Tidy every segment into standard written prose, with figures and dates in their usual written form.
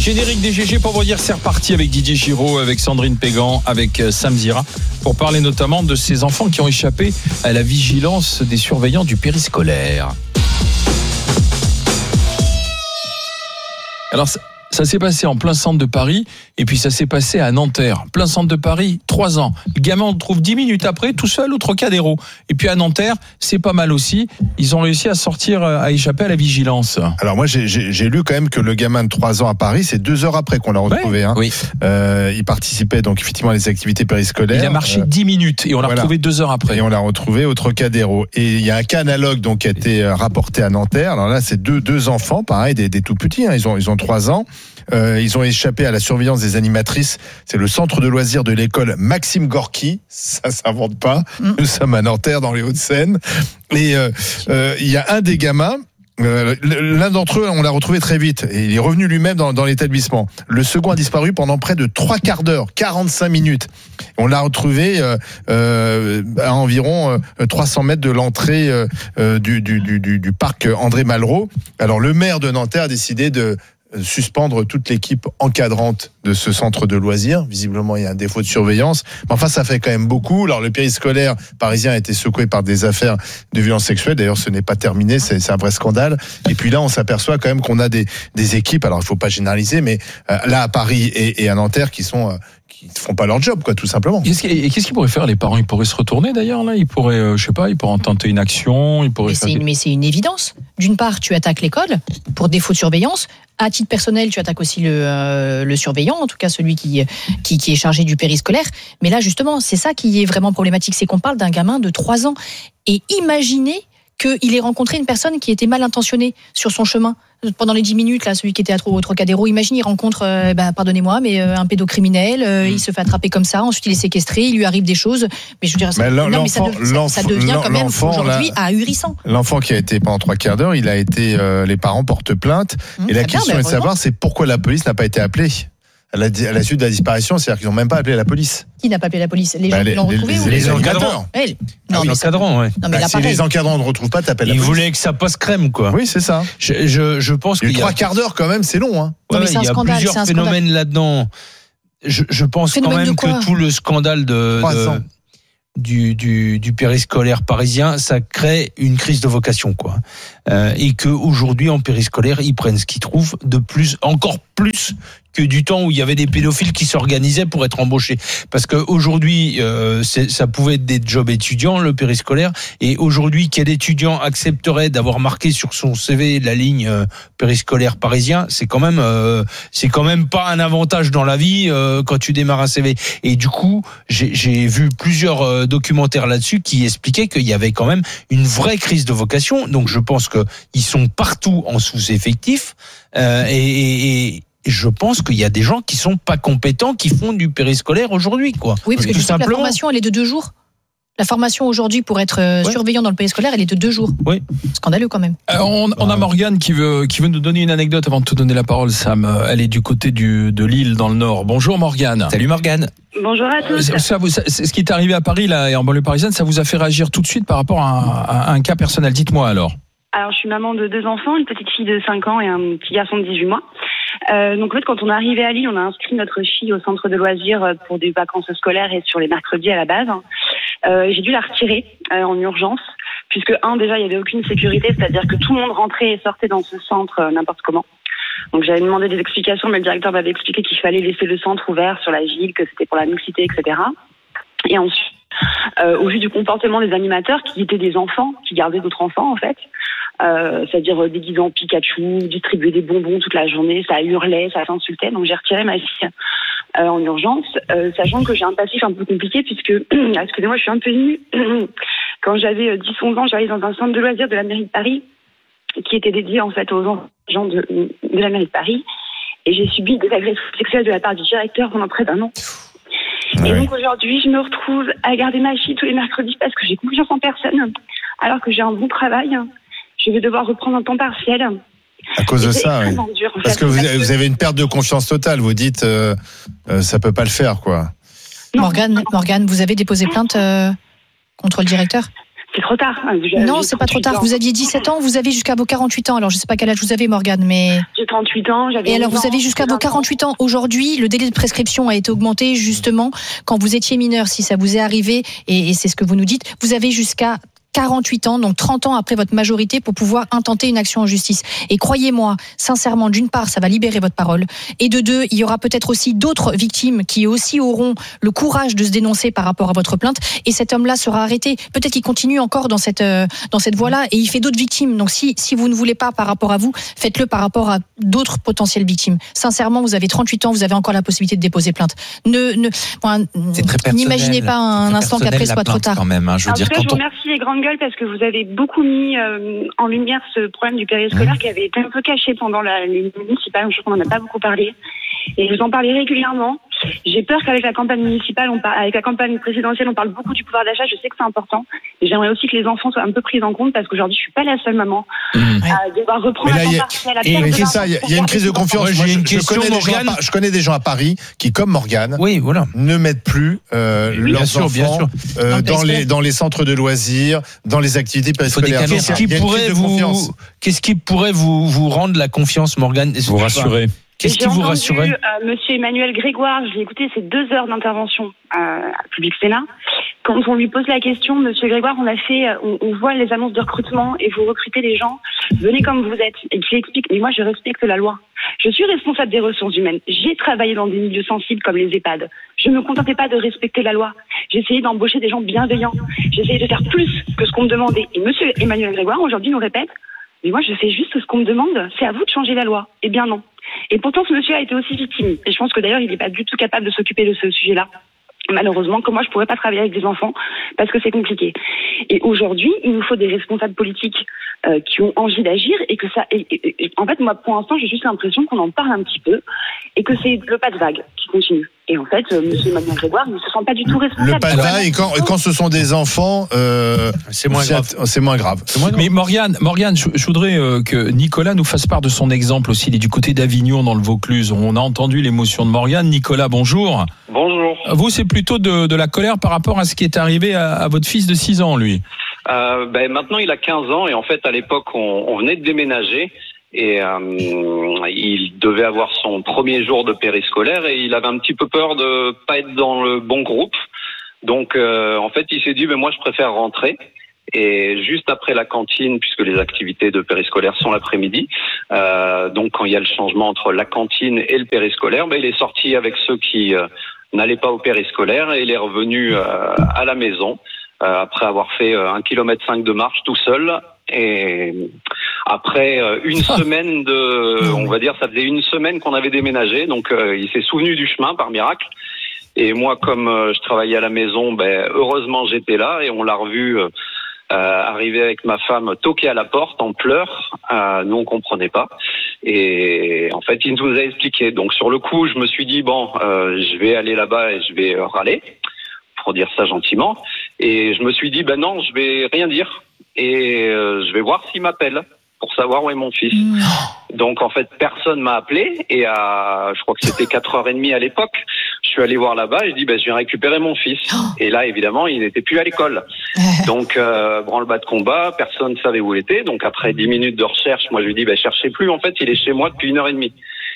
Générique des GG pour vous dire c'est reparti avec Didier Giraud, avec Sandrine Pégan, avec Sam Zira pour parler notamment de ces enfants qui ont échappé à la vigilance des surveillants du périscolaire. Alors ça s'est passé en plein centre de Paris et puis ça s'est passé à Nanterre. Plein centre de Paris, 3 ans. Le gamin on le trouve 10 minutes après, tout seul au Trocadéro. Et puis à Nanterre, c'est pas mal aussi. Ils ont réussi à sortir, à échapper à la vigilance. Alors moi j'ai lu quand même que le gamin de 3 ans à Paris, c'est 2 heures après qu'on l'a retrouvé. Ouais, oui. Il participait donc effectivement à des activités périscolaires. Il a marché 10 minutes et on l'a retrouvé 2 heures après. Et on l'a retrouvé au Trocadéro. Et il y a un cas analogue donc qui a été rapporté à Nanterre. Alors là c'est deux enfants, pareil, des tout petits. Ils ont 3 ans. Ils ont échappé à la surveillance des animatrices. C'est le centre de loisirs de l'école Maxime Gorky. Ça s'invente pas. Nous sommes à Nanterre, dans les Hauts-de-Seine. Et il y a un des gamins. L'un d'entre eux, on l'a retrouvé très vite. Et il est revenu lui-même dans l'établissement. Le second a disparu pendant près de 3 quarts d'heure, 45 minutes. On l'a retrouvé à environ 300 mètres de l'entrée du parc André Malraux. Alors le maire de Nanterre a décidé de suspendre toute l'équipe encadrante de ce centre de loisirs. Visiblement, il y a un défaut de surveillance. Mais enfin, ça fait quand même beaucoup. Alors, le périscolaire parisien a été secoué par des affaires de violence sexuelle. D'ailleurs, ce n'est pas terminé. C'est un vrai scandale. Et puis là, on s'aperçoit quand même qu'on a des équipes. Alors, il faut pas généraliser, mais là, à Paris et à Nanterre, qui font pas leur job, quoi, tout simplement. Qu'est-ce qu'ils pourraient faire, les parents? Ils pourraient se retourner, d'ailleurs, là. Ils pourraient, ils pourraient tenter une action. Mais c'est une évidence. D'une part, tu attaques l'école pour défaut de surveillance. À titre personnel, tu attaques aussi le surveillant, en tout cas celui qui est chargé du périscolaire. Mais là, justement, c'est ça qui est vraiment problématique, c'est qu'on parle d'un gamin de 3 ans. Et imaginez qu'il ait rencontré une personne qui était mal intentionnée sur son chemin. Pendant les 10 minutes, là, celui qui était au Trocadéro, imagine, il rencontre, pardonnez-moi, mais un pédocriminel, il se fait attraper comme ça, ensuite il est séquestré, il lui arrive des choses. Mais je veux dire, ça devient quand même aujourd'hui ahurissant. L'enfant qui a été pendant 3 quarts d'heure, les parents portent plainte. Et la question est de savoir, c'est pourquoi la police n'a pas été appelée à la suite de la disparition, c'est-à-dire qu'ils n'ont même pas appelé la police. Qui n'a pas appelé la police? Les gens qui l'ont retrouvé ou les encadrants? Les encadrants, ouais. Non, mais là, si les encadrants ne retrouvent pas, t'appelles la police. Ils voulaient que ça passe crème, quoi. Oui, c'est ça. Je pense qu'il y a 3 quarts d'heure quand même, c'est long, hein. Non, mais c'est un scandale. Il y a plusieurs phénomènes là-dedans. Je pense quand même que tout le scandale du périscolaire parisien, ça crée une crise de vocation, quoi. Et que aujourd'hui en périscolaire, ils prennent ce qu'ils trouvent encore plus que du temps où il y avait des pédophiles qui s'organisaient pour être embauchés. Parce que aujourd'hui, ça pouvait être des jobs étudiants, le périscolaire. Et aujourd'hui, quel étudiant accepterait d'avoir marqué sur son CV la ligne périscolaire parisien? C'est quand même pas un avantage dans la vie quand tu démarres un CV. Et du coup, j'ai vu plusieurs documentaires là-dessus qui expliquaient qu'il y avait quand même une vraie crise de vocation. Donc je pense qu'ils sont partout en sous-effectif et je pense qu'il y a des gens qui sont pas compétents, qui font du périscolaire aujourd'hui, quoi. Oui, parce que la formation, elle est de 2 jours. La formation aujourd'hui pour être surveillant dans le périscolaire, elle est de 2 jours. Oui. Scandaleux quand même. On a Morgane qui veut nous donner une anecdote avant de te donner la parole, Sam. Elle est du côté de Lille, dans le Nord. Bonjour Morgane. Salut Morgane. Bonjour à tous. Ce qui est arrivé à Paris là, et en banlieue parisienne, ça vous a fait réagir tout de suite par rapport à un cas personnel. Dites-moi alors. Alors, je suis maman de 2 enfants, une petite fille de 5 ans et un petit garçon de 18 mois. Donc en fait, quand on est arrivé à Lille, on a inscrit notre fille au centre de loisirs pour des vacances scolaires et sur les mercredis à la base. J'ai dû la retirer en urgence, puisque déjà, il n'y avait aucune sécurité, c'est-à-dire que tout le monde rentrait et sortait dans ce centre n'importe comment. Donc j'avais demandé des explications, mais le directeur m'avait expliqué qu'il fallait laisser le centre ouvert sur la ville, que c'était pour la mixité, etc. Et ensuite, au vu du comportement des animateurs, qui étaient des enfants, qui gardaient d'autres enfants en fait, c'est-à-dire déguisés en Pikachu, distribuer des bonbons toute la journée, ça hurlait, ça s'insultait, donc j'ai retiré ma fille en urgence, sachant que j'ai un passif un peu compliqué puisque, excusez-moi, je suis un peu émue, quand j'avais 10-11 ans, j'allais dans un centre de loisirs de la mairie de Paris, qui était dédié en fait aux gens de la mairie de Paris, et j'ai subi des agressions sexuelles de la part du directeur pendant près d'1 an. Et donc aujourd'hui, je me retrouve à garder ma fille tous les mercredis parce que j'ai confiance en personne, alors que j'ai un bon travail. Je vais devoir reprendre un temps partiel. À cause de ça, oui. Dur, parce que vous avez une perte de confiance totale. Vous dites, ça peut pas le faire, quoi. Morgane, vous avez déposé plainte contre le directeur? C'est trop tard. Non, c'est pas trop tard. Vous aviez 17 ans, vous avez jusqu'à vos 48 ans. Alors, je sais pas quel âge vous avez, Morgane, mais... J'ai 38 ans, j'avais... Et alors, vous avez jusqu'à vos 48 ans. Aujourd'hui, le délai de prescription a été augmenté, justement, quand vous étiez mineur, si ça vous est arrivé, et c'est ce que vous nous dites, vous avez jusqu'à 48 ans, donc 30 ans après votre majorité, pour pouvoir intenter une action en justice. Et croyez-moi, sincèrement, d'une part, ça va libérer votre parole, et de deux, il y aura peut-être aussi d'autres victimes qui aussi auront le courage de se dénoncer par rapport à votre plainte, et cet homme-là sera arrêté. Peut-être qu'il continue encore dans cette voie-là, et il fait d'autres victimes. Donc si vous ne voulez pas par rapport à vous, faites-le par rapport à d'autres potentielles victimes. Sincèrement, vous avez 38 ans, vous avez encore la possibilité de déposer plainte. C'est très personnel. N'imaginez pas un instant qu'après soit trop tard. Quand même, hein. Je veux dire, je vous remercie les grandes gueules parce que vous avez beaucoup mis en lumière ce problème du périscolaire qui avait été un peu caché pendant les municipales. Je crois qu'on n'en a pas beaucoup parlé. Et je vous en parlais régulièrement. J'ai peur qu'avec la campagne municipale, avec la campagne présidentielle, on parle beaucoup du pouvoir d'achat. Je sais que c'est important. Et j'aimerais aussi que les enfants soient un peu pris en compte parce qu'aujourd'hui, je suis pas la seule maman à devoir reprendre la temps partiel. Il y a une crise de confiance. Je connais des gens à Paris qui, comme Morgane, ne mettent plus leurs enfants dans les centres de loisirs, dans les activités périscolaires. Qu'est-ce qui pourrait vous rendre la confiance, Morgane? Vous rassurer. Qu'est-ce qui vous rassurait? Monsieur Emmanuel Grégoire, j'ai écouté ces 2 heures d'intervention à Public Sénat. Quand on lui pose la question, Monsieur Grégoire, on voit les annonces de recrutement et vous recrutez les gens, venez comme vous êtes. Et qui explique, mais moi je respecte la loi. Je suis responsable des ressources humaines. J'ai travaillé dans des milieux sensibles comme les EHPAD. Je ne me contentais pas de respecter la loi. J'ai essayé d'embaucher des gens bienveillants. J'ai essayé de faire plus que ce qu'on me demandait. Et Monsieur Emmanuel Grégoire, aujourd'hui, nous répète, mais moi je fais juste ce qu'on me demande, c'est à vous de changer la loi. Eh bien non. Et pourtant, ce monsieur a été aussi victime. Et je pense que d'ailleurs, il n'est pas du tout capable de s'occuper de ce sujet-là. Malheureusement, comme moi, je ne pourrais pas travailler avec des enfants parce que c'est compliqué. Et aujourd'hui, il nous faut des responsables politiques qui ont envie d'agir et que ça. En fait, moi, pour l'instant, j'ai juste l'impression qu'on en parle un petit peu et que c'est le pas de vague qui continue. Et en fait, monsieur Emmanuel Grégoire, il ne se sent pas du tout responsable. Le pas de vague, et quand ce sont des enfants, c'est moins grave. Mais Morgane, je voudrais que Nicolas nous fasse part de son exemple aussi. Il est du côté d'Avignon, dans le Vaucluse. On a entendu l'émotion de Morgane. Nicolas, bonjour. Bonjour. Vous, c'est plutôt de la colère par rapport à ce qui est arrivé à votre fils de 6 ans, lui. Maintenant, il a 15 ans et en fait, à l'époque, on venait de déménager. Et il devait avoir son premier jour de périscolaire et il avait un petit peu peur de pas être dans le bon groupe. Donc en fait, il s'est dit moi je préfère rentrer. Et juste après la cantine, puisque les activités de périscolaire sont l'après-midi, donc quand il y a le changement entre la cantine et le périscolaire, il est sorti avec ceux qui n'allaient pas au périscolaire et il est revenu à la maison après avoir fait 1,5 km de marche tout seul. Et après une semaine on va dire, ça faisait une semaine qu'on avait déménagé, donc il s'est souvenu du chemin par miracle. Et moi, comme je travaillais à la maison, heureusement j'étais là et on l'a revu arriver avec ma femme toquer à la porte en pleurs. Nous on comprenait pas. Et en fait, il nous a expliqué. Donc sur le coup, je me suis dit je vais aller là-bas et je vais râler, pour dire ça gentiment. Et je me suis dit non, je vais rien dire. Et je vais voir s'il m'appelle pour savoir où est mon fils. Donc en fait, personne m'a appelé et je crois que c'était 4h30 à l'époque, je suis allé voir là-bas et je dis je viens récupérer mon fils. Et là évidemment, il n'était plus à l'école. Donc branle-bas de combat, personne ne savait où il était. Donc après 10 minutes de recherche, moi je lui dis cherchez plus, en fait, il est chez moi depuis 1h30.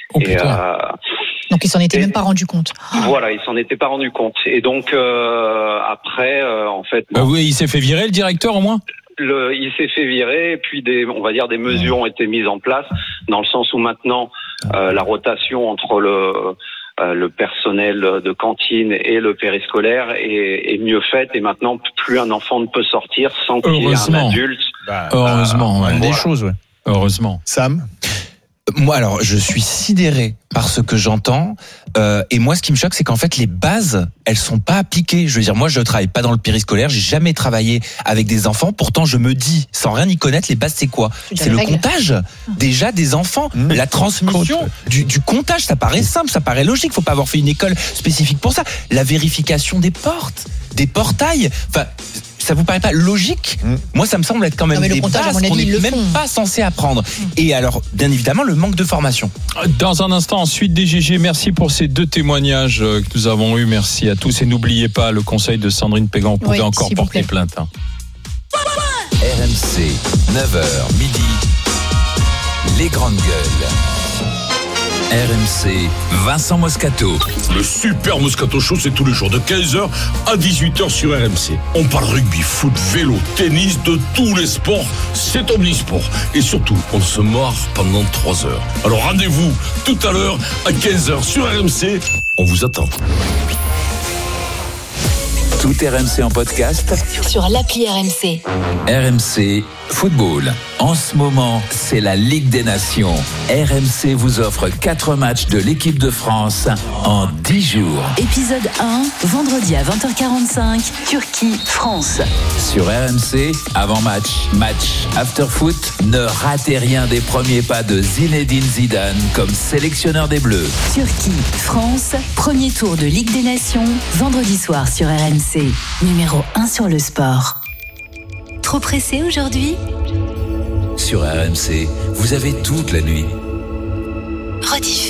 Donc il s'en était même pas rendu compte. Voilà, il s'en était pas rendu compte. Et donc après en fait oui, il s'est fait virer, le directeur, au moins. Il s'est fait virer, et puis des mesures ont été mises en place, dans le sens où maintenant la rotation entre le personnel de cantine et le périscolaire est mieux faite, et maintenant plus un enfant ne peut sortir sans qu'il y ait un adulte. Heureusement, des choses. Heureusement. Sam? Moi, alors, je suis sidéré par ce que j'entends. Et moi, ce qui me choque, c'est qu'en fait, les bases, elles sont pas appliquées. Je veux dire, moi, je travaille pas dans le périscolaire. J'ai jamais travaillé avec des enfants. Pourtant, je me dis, sans rien y connaître, les bases, c'est quoi? C'est le comptage, déjà, des enfants. La transmission du comptage, ça paraît simple, ça paraît logique. Faut pas avoir fait une école spécifique pour ça. La vérification des portes, des portails. Enfin, ça vous paraît pas logique? Moi, ça me semble être quand même des bases qu'on n'est même pas censé apprendre. Et alors, bien évidemment, le manque de formation. Dans un instant, ensuite, DGG, merci pour ces 2 témoignages que nous avons eus. Merci à tous. Et n'oubliez pas le conseil de Sandrine Pégan, vous pouvez encore porter plainte. RMC, 9h midi, les grandes gueules. RMC, Vincent Moscato. Le super Moscato Show, c'est tous les jours de 15h à 18h sur RMC. On parle rugby, foot, vélo, tennis, de tous les sports. C'est omnisport. Et surtout, on se marre pendant 3 heures. Alors rendez-vous tout à l'heure à 15h sur RMC. On vous attend. Tout RMC en podcast sur l'appli RMC. RMC Football. En ce moment, c'est la Ligue des Nations. RMC vous offre 4 matchs de l'équipe de France en 10 jours. Épisode 1, vendredi à 20h45, Turquie-France. Sur RMC, avant-match, match, after-foot, ne ratez rien des premiers pas de Zinedine Zidane comme sélectionneur des Bleus. Turquie-France, premier tour de Ligue des Nations, vendredi soir sur RMC. Numéro 1 sur le sport. Trop pressé aujourd'hui ? Sur RMC, vous avez toute la nuit. Rediff.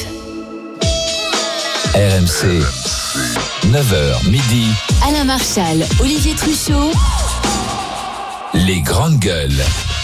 RMC, 9h midi. Alain Marchal, Olivier Truchot. Les grandes gueules.